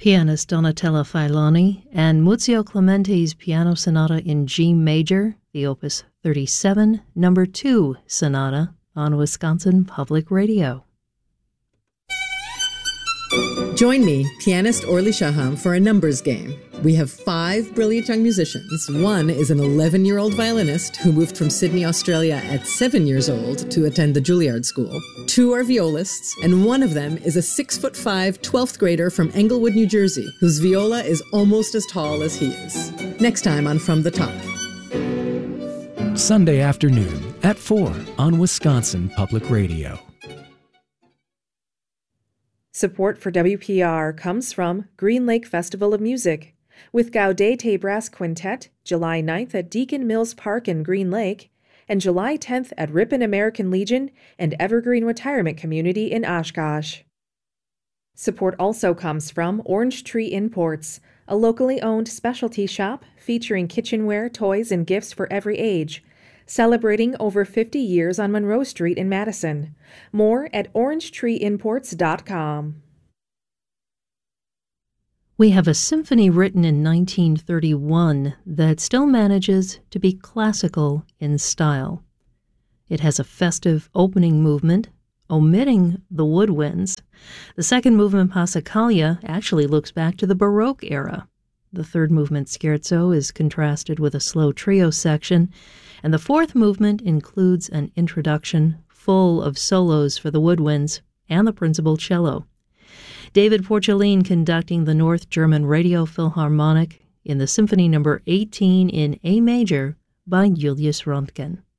Pianist Donatella Filoni and Muzio Clementi's Piano Sonata in G major, the Opus 37, Number 2 Sonata on Wisconsin Public Radio. Join me, pianist Orly Shaham, for a numbers game. We have 5 brilliant young musicians. One is an 11-year-old violinist who moved from Sydney, Australia at 7 years old to attend the Juilliard School. 2 are violists, and one of them is a 6'5", 12th grader from Englewood, New Jersey, whose viola is almost as tall as he is. Next time on From the Top. Sunday afternoon at 4 on Wisconsin Public Radio. Support for WPR comes from Green Lake Festival of Music, with Gaudete Brass Quintet, July 9th at Deacon Mills Park in Green Lake, and July 10th at Ripon American Legion and Evergreen Retirement Community in Oshkosh. Support also comes from Orange Tree Imports, a locally owned specialty shop featuring kitchenware, toys, and gifts for every age, celebrating over 50 years on Monroe Street in Madison. More at orangetreeimports.com. We have a symphony written in 1931 that still manages to be classical in style. It has a festive opening movement, omitting the woodwinds. The second movement, Passacaglia, actually looks back to the Baroque era. The third movement, Scherzo, is contrasted with a slow trio section, and the fourth movement includes an introduction full of solos for the woodwinds and the principal cello. David Porcellin conducting the North German Radio Philharmonic in the Symphony No. 18 in A major by Julius Röntgen.